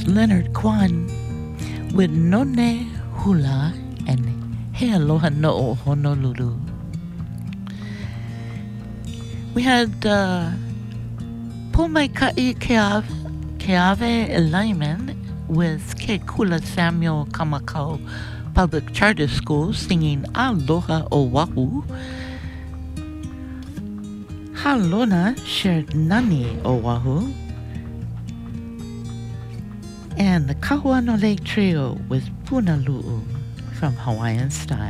Leonard Kwan with None Hula and He Aloha no Honolulu. We had Pumaikai Keave Lyman with Ke Kula Samuel Kamakau Public Charter School singing Aloha Oahu. Halona shared Nani Oahu. And the Kahuano Lake Trio with Punalu'u from Hawaiian Style.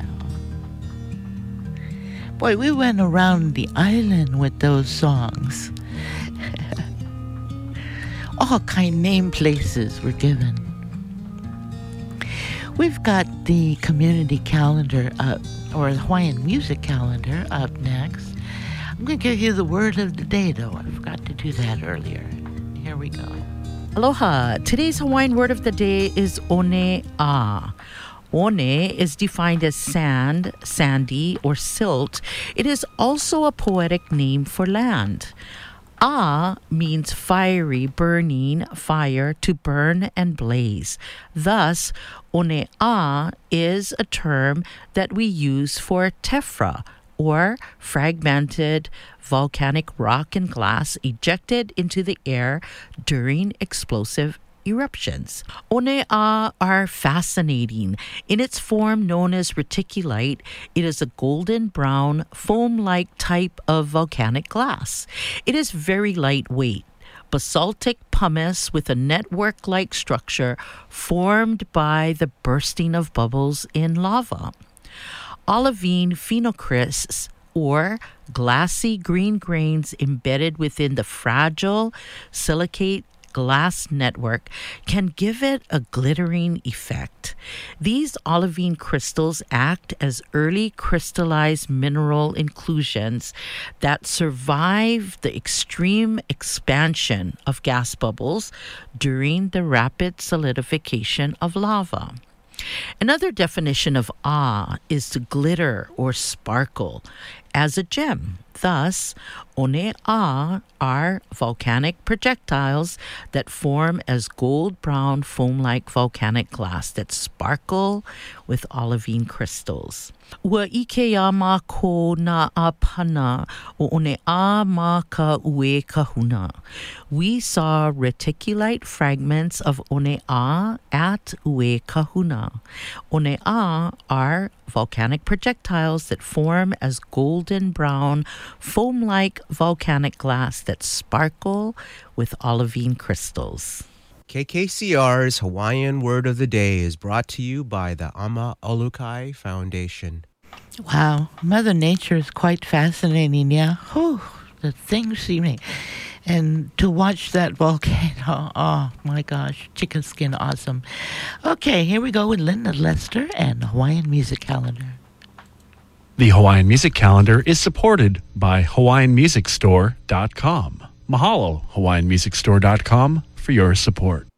Boy, we went around the island with those songs. All kind name places were given. We've got the community calendar up, or the Hawaiian music calendar up next. I'm going to give you the word of the day, though. I forgot to do that earlier. Here we go. Aloha. Today's Hawaiian word of the day is one-a. One is defined as sand, sandy, or silt. It is also a poetic name for land. A means fiery, burning, fire, to burn and blaze. Thus, one-a is a term that we use for tephra, or fragmented volcanic rock and glass ejected into the air during explosive eruptions. One-a are fascinating. In its form known as reticulite, it is a golden brown, foam-like type of volcanic glass. It is very lightweight. Basaltic pumice with a network-like structure formed by the bursting of bubbles in lava. Olivine phenocrysts, or glassy green grains embedded within the fragile silicate glass network, can give it a glittering effect. These olivine crystals act as early crystallized mineral inclusions that survive the extreme expansion of gas bubbles during the rapid solidification of lava. Another definition of is to glitter or sparkle as a gem. Thus, one-a are volcanic projectiles that form as gold-brown foam-like volcanic glass that sparkle with olivine crystals. Ua ikeia ma ko na apana o one-a ma ka ue kahuna. We saw reticulite fragments of one-a at ue kahuna. One-a are volcanic projectiles that form as golden brown foam-like volcanic glass that sparkle with olivine crystals. KKCR's Hawaiian Word of the Day is brought to you by the Ama Olukai Foundation. Wow, Mother Nature is quite fascinating, yeah? Whew, the things she made. And to watch that volcano, oh my gosh, chicken skin awesome. Okay, here we go with Linda Lester and the Hawaiian Music Calendar. The Hawaiian Music Calendar is supported by HawaiianMusicStore.com. Mahalo, HawaiianMusicStore.com, for your support.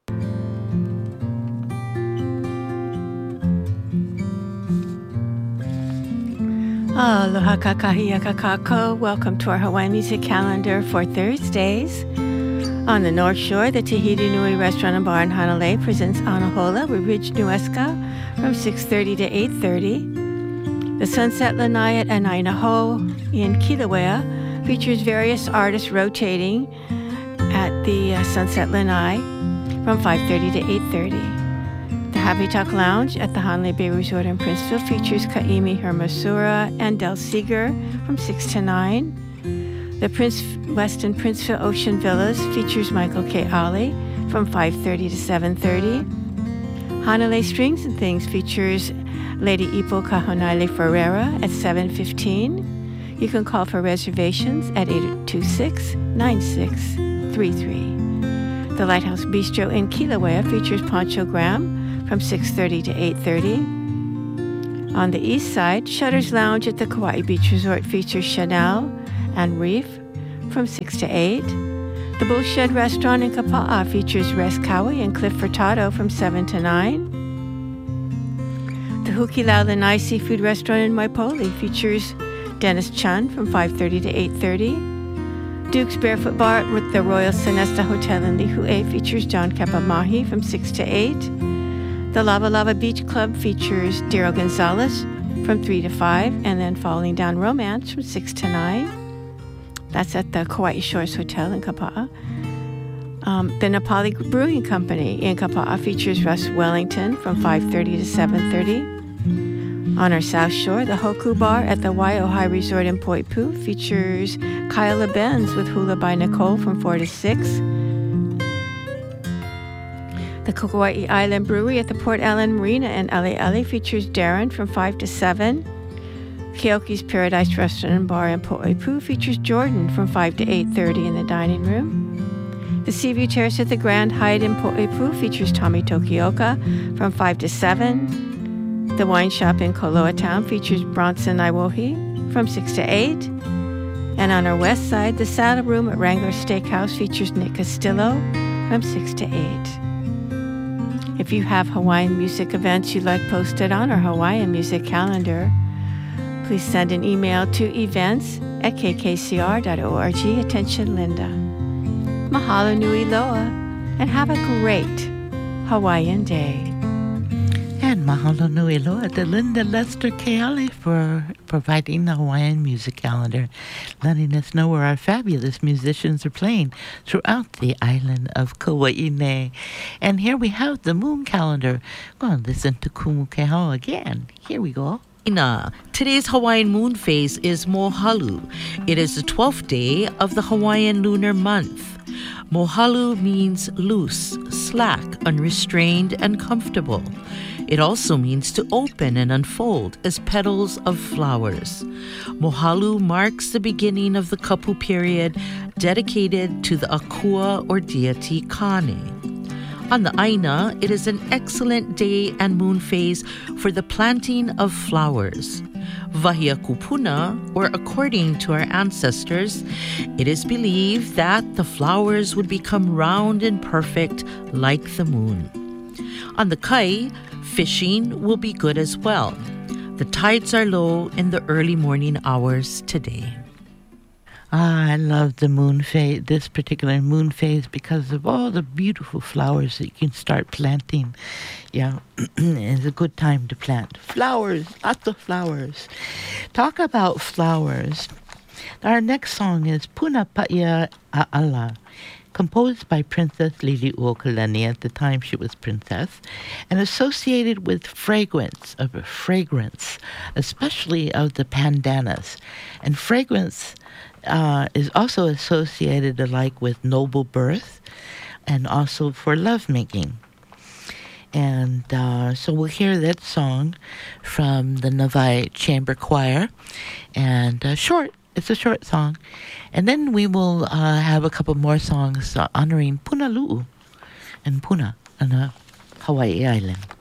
Aloha kakahia kakako. Welcome to our Hawaiian Music Calendar for Thursdays. On the North Shore, the Tahiti Nui Restaurant and Bar in Hanalei presents Anahola with Ridge Nuesca from 6:30 to 8:30. The Sunset Lanai at Anainaho in Kilauea features various artists rotating at the Sunset Lanai from 5:30 to 8:30. The Habitak Lounge at the Hanalei Bay Resort in Princeville features Kaimi Hermosura and Del Seeger from 6 to 9. The Westin Princeville Ocean Villas features Michael K. Ali from 5:30 to 7:30. Hanalei Strings and Things features Lady Ipo Kahonaile Ferreira at 7:15. You can call for reservations at 826-9633. The Lighthouse Bistro in Kilauea features Pancho Graham from 6:30 to 8:30. On the east side, Shutter's Lounge at the Kauai Beach Resort features Chanel and Reef from 6 to 8. The Bullshed Restaurant in Kapa'a features Res Kaui and Cliff Furtado from 7 to 9. The Hukilau Lanai Seafood Restaurant in Maipoli features Dennis Chun from 5:30 to 8:30. Duke's Barefoot Bar with the Royal Sonesta Hotel in Lihue features John Kapamahi from 6 to 8. The Lava Lava Beach Club features Daryl Gonzalez from 3 to 5, and then Falling Down Romance from 6 to 9. That's at the Kauai Shores Hotel in Kapa'a. The Napali Brewing Company in Kapa'a features Russ Wellington from 5:30 to 7:30. On our South Shore, the Hoku Bar at the Waiohai Resort in Poipu features Kyla Benz with Hula by Nicole from 4 to 6. The Kauai Island Brewery at the Port Allen Marina in Ali'ali features Darren from 5 to 7. Keoki's Paradise Restaurant and Bar in Poipu features Jordan from 5 to 8:30 in the dining room. The Seaview Terrace at the Grand Hyatt in Poipu features Tommy Tokioka from 5 to 7. The Wine Shop in Koloa Town features Bronson Iwohi from 6 to 8. And on our west side, the Saddle Room at Wrangler Steakhouse features Nick Castillo from 6 to 8. If you have Hawaiian music events you'd like posted on our Hawaiian music calendar, please send an email to events@kkcr.org. Attention, Linda. Mahalo nui loa, and have a great Hawaiian day. And mahalo nui loa to Linda Lester Keale for providing the Hawaiian music calendar, letting us know where our fabulous musicians are playing throughout the island of Kauai. And here we have the moon calendar. Go and listen to Kumu Kehao again. Here we go. Today's Hawaiian moon phase is Mohalu. It is the 12th day of the Hawaiian lunar month. Mohalu means loose, slack, unrestrained, and comfortable. It also means to open and unfold as petals of flowers. Mohalu marks the beginning of the kapu period dedicated to the akua or deity Kane. On the Aina, it is an excellent day and moon phase for the planting of flowers. Vahia kupuna, or according to our ancestors, it is believed that the flowers would become round and perfect like the moon. On the Kai, fishing will be good as well. The tides are low in the early morning hours today. I love the moon phase, this particular moon phase, because of all the beautiful flowers that you can start planting. Yeah, it's a good time to plant flowers, lots of flowers. Talk about flowers. Our next song is Puna Paia A'ala, composed by Princess Liliuokalani at the time she was princess, and associated with fragrance, especially of the pandanus. And fragrance is also associated alike with noble birth and also for lovemaking. And so we'll hear that song from the Navai Chamber Choir, and it's a short song. And then we will have a couple more songs honoring Punalu'u and Puna on the Hawaii Island.